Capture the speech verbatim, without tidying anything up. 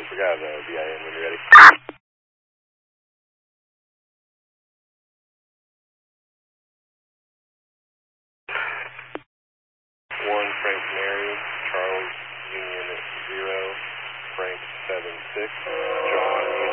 forgot the V I N when you're ready. One Frank Mary, Charles Union zero, Frank seven six, John